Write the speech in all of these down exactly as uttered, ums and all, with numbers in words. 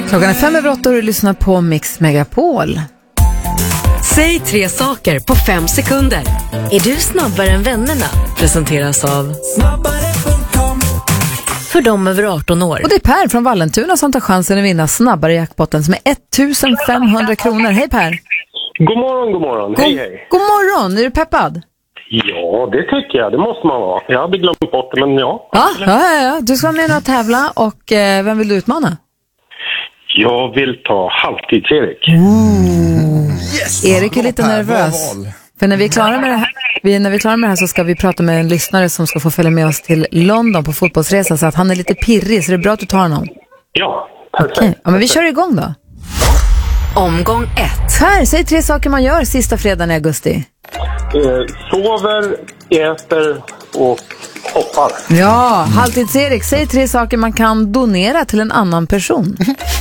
Klockan är fem över åtta och du lyssnar på Mix Megapol. Säg tre saker på fem sekunder. Är du snabbare än vännerna? Presenteras av snabbare punkt com för dem över arton år. Och det är Per från Vallentuna som tar chansen att vinna snabbare jackpotten som är femtonhundra kronor. Hej Per! God morgon, god morgon. God, hej, hej. God morgon, är du peppad? Ja, det tycker jag. Det måste man vara. Jag hade glömt bort det, men ja. Ja, ja, ja. Du ska med och tävla och eh, vem vill du utmana? Jag vill ta halvtids-Erik. Mm. Yes. Erik är lite nervös. För när vi är klara med det här, vi, när vi är klara med det här så ska vi prata med en lyssnare som ska få följa med oss till London på fotbollsresa, så att han är lite pirrig, så det är bra att du tar honom. Ja, perfekt. Okay. Ja, men vi kör igång då. Omgång ett. Per, säg tre saker man gör sista fredagen i augusti. Eh, sover, äter och hoppar. Ja, halvtids-Erik, säg tre saker man kan donera till en annan person.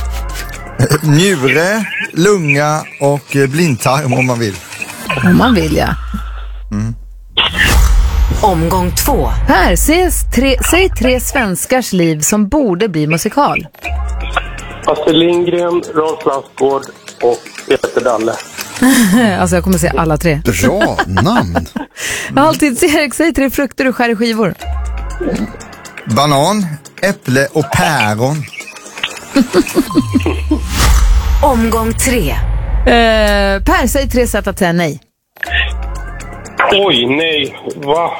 Njure, lunga och blindtarm om man vill. Om man vill, ja. Mm. Omgång två. Per, säg tre, säg tre svenskars liv som borde bli musikal. Astrid Lindgren, Rolf Lassgård och Peter Dalle. Alltså jag kommer säga alla tre. Bra namn. Halvtids-Erik, säg tre frukter du skär i skivor. Banan, äpple och päron. Omgång tre. Eh, Per, säg tre sätt att säga nej. Oj, nej. Va?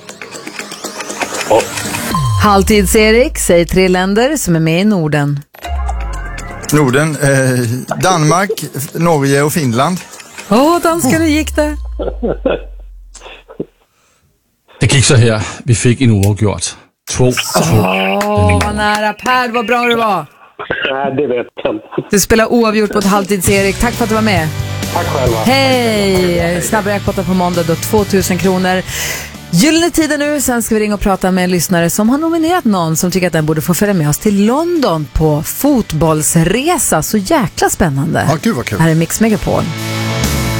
Oh. Halvtids-Erik, säg tre länder som är med i Norden. Norden, eh, Danmark, Norge och Finland. Åh, oh, danskarna gick det. Det gick så här. Vi fick en oavgjort. Två, två. Åh, oh, vad nära. Per, vad bra det var. Nej, det vet jag inte. Du spelar oavgjort på ett halvtids-Erik. Tack för att du var med. Tack själva. Hej! Snabbare jackpotten på måndag då, tvåtusen kronor. Gyllene tiden nu, sen ska vi ringa och prata med en lyssnare som har nominerat någon som tycker att den borde få följa med oss till London på fotbollsresa. Så jäkla spännande. Ja, gud vad kul. Här är Mix Megapol.